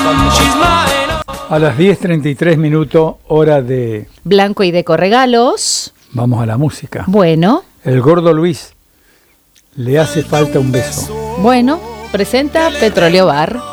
A las 10:33 minutos, hora de... Blanco y Deco Regalos. Vamos a la música. Bueno. El Gordo Luis, le hace falta un beso. Bueno, presenta Petróleo Bar.